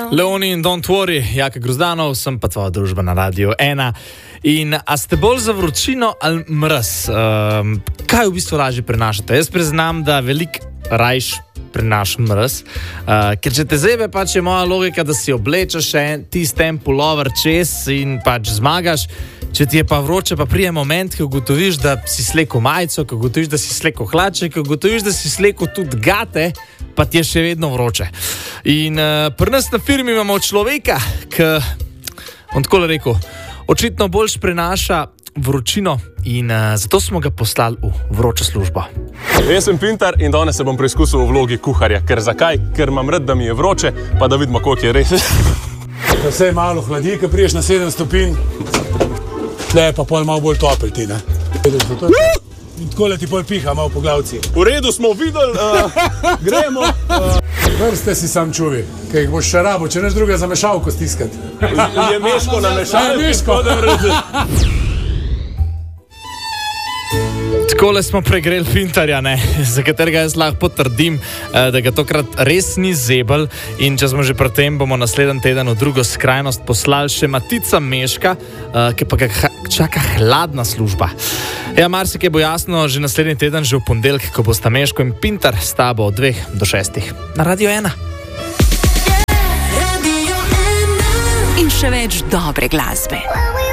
Leoni in Don't Worry, Jaka Grozdanov, sem pa tvoja družba na Radio 1. In a ste bolj za vročino ali mraz? Kaj v bistvu lažje prenašate? Jaz priznam, da veliko rajš prenašam mraz, ker če te zebe, pač je moja logika, da si oblečeš tisti en pulover čez in pač zmagaš. Če ti je pa vroče, pa prije moment, ko ugotoviš, da si slekel majico, ko ugotoviš, da si slekel hlače, ko ugotoviš, da si slekel tudi gate, pa ti je še vedno vroče. In pri nas na firmi imamo človeka, ki, on tako rekel, očitno boljš prenaša vročino in zato smo ga poslali v vročo službo. Jaz sem Pintar in danes se bom preizkusil v vlogi kuharja. Ker zakaj? Ker imam rad, da mi je vroče, pa da vidimo, koliko je res. Da se malo hladi, ko priješ na 7 stopinj, tle pa pol malo bolj topel ti, ne? In takole ti pol piha malo po glavci. V redu smo videli, gremo. Vrste si sam čuvi, kaj jih boš še rabo, če neš druga za mešalko stiskati. Je meško na mešalki. Meško. Takole smo pregreli Pintarja, za katerega jaz lahko potrdim, da ga tokrat res ni zebel. In če smo že pri tem, bomo naslednji teden v drugo skrajnost poslali še Matica Meška, ki pa ga čaka hladna služba. Ja, marsikaj bo jasno že naslednji teden, že v ponedeljek, ko bosta Meško in Pintar s tabo od 2 do 6 na Radio 1. In še več dobre glasbe.